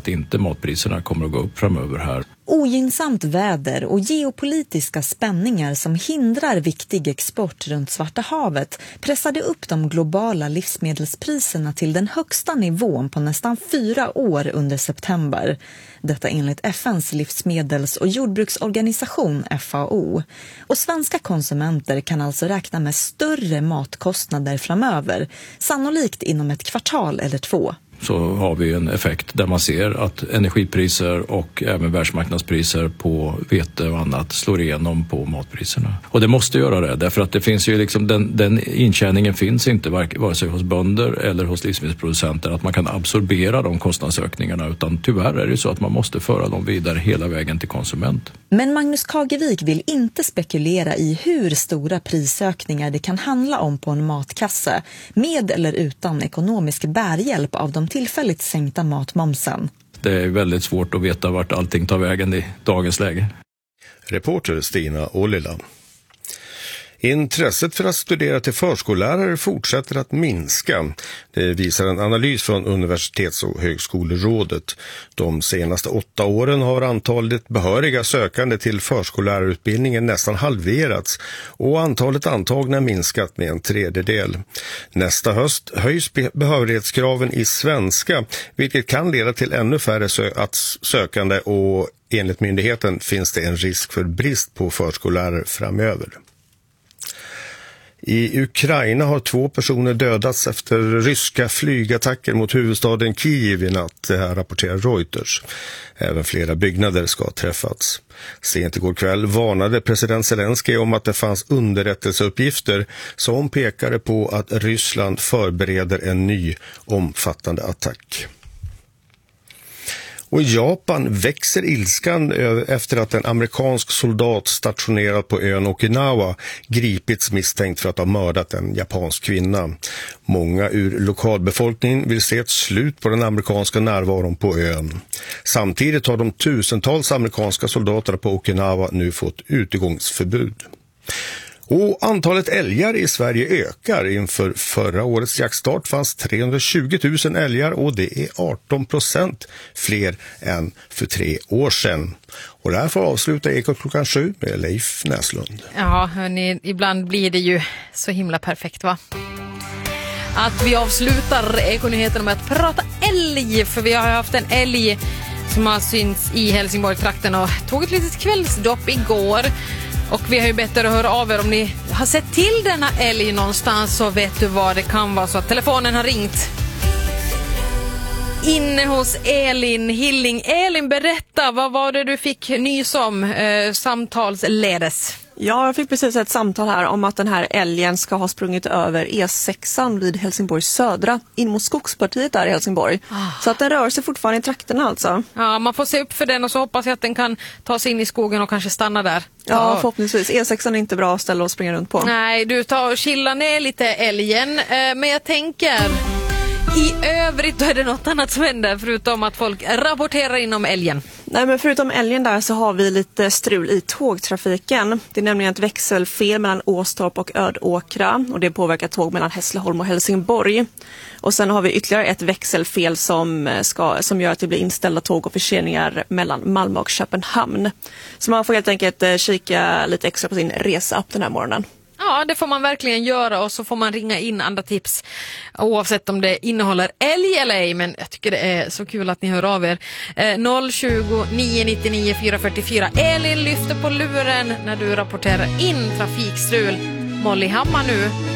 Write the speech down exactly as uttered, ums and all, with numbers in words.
att inte matpriserna kommer att gå upp framöver här. Ogynnsamt väder och geopolitiska spänningar som hindrar viktig export runt Svarta havet pressade upp de globala livsmedelspriserna till den högsta nivån på nästan fyra år under september. Detta enligt F N:s livsmedels- och jordbruksorganisation F A O. Och svenska konsumenter kan alltså räkna med större matkostnader framöver, sannolikt inom ett kvartal eller två. Så har vi en effekt där man ser att energipriser och även världsmarknadspriser på vete och annat slår igenom på matpriserna. Och det måste göra det, därför att det finns ju liksom den, den intjäningen finns inte vare sig hos bönder eller hos livsmedelsproducenter att man kan absorbera de kostnadsökningarna, utan tyvärr är det så att man måste föra dem vidare hela vägen till konsument. Men Magnus Kagevik vill inte spekulera i hur stora prisökningar det kan handla om på en matkasse, med eller utan ekonomisk bärhjälp av de tillfälligt sänkta matmomsen. Det är väldigt svårt att veta vart allting tar vägen i dagens läge. Reporter Stina Ålila. Intresset för att studera till förskollärare fortsätter att minska. Det visar en analys från Universitets- och högskolerådet. De senaste åtta åren har antalet behöriga sökande till förskollärarutbildningen nästan halverats och antalet antagna minskat med en tredjedel. Nästa höst höjs behörighetskraven i svenska, vilket kan leda till ännu färre sö- att sökande, och enligt myndigheten finns det en risk för brist på förskollärare framöver. I Ukraina har två personer dödats efter ryska flygattacker mot huvudstaden Kiev i natt, det här rapporterar Reuters. Även flera byggnader ska ha träffats. Sent igår kväll varnade president Zelensky om att det fanns underrättelseuppgifter som pekade på att Ryssland förbereder en ny omfattande attack. Och i Japan växer ilskan efter att en amerikansk soldat stationerad på ön Okinawa gripits misstänkt för att ha mördat en japansk kvinna. Många ur lokalbefolkningen vill se ett slut på den amerikanska närvaron på ön. Samtidigt har de tusentals amerikanska soldaterna på Okinawa nu fått utegångsförbud. Och antalet älgar i Sverige ökar. Inför förra årets jaktstart fanns trehundratjugo tusen älgar och det är arton procent fler än för tre år sedan. Och där får avsluta Ekot klockan sju med Leif Näslund. Ja, hörni, ibland blir det ju så himla perfekt, va? Att vi avslutar Ekonyheterna med att prata älg, för vi har haft en älg som har synts i Helsingborg-trakten och tog ett litet kvällsdopp igår. Och vi har ju bett er att höra av er om ni har sett till denna älg någonstans, så vet du vad, det kan vara så att telefonen har ringt. Inne hos Elin Hilling. Elin, berätta, vad var det du fick nys om eh, samtalsledes? Ja, jag fick precis ett samtal här om att den här älgen ska ha sprungit över E sexan vid Helsingborgs södra in mot skogspartiet där i Helsingborg. Ah. Så att den rör sig fortfarande i trakterna alltså. Ja, man får se upp för den och så hoppas jag att den kan ta sig in i skogen och kanske stanna där. Ja, ja, förhoppningsvis. E sexan är inte bra att ställa och springa runt på. Nej, du tar och chilla ner lite älgen. Eh, men jag tänker... I övrigt då är det något annat som händer förutom att folk rapporterar in om älgen. Nej, men förutom älgen där så har vi lite strul i tågtrafiken. Det är nämligen ett växelfel mellan Åstorp och Ödåkra och det påverkar tåg mellan Hässleholm och Helsingborg. Och sen har vi ytterligare ett växelfel som, ska, som gör att det blir inställda tåg och förseningar mellan Malmö och Köpenhamn. Så man får helt enkelt kika lite extra på sin reseapp den här morgonen. Ja, det får man verkligen göra och så får man ringa in andra tips oavsett om det innehåller älg eller ej. Men jag tycker det är så kul att ni hör av er. Eh, noll tjugo, nio nittionio, fyra fyrtiofyra. Elin lyfter på luren när du rapporterar in trafikstrul. Molly Hammar nu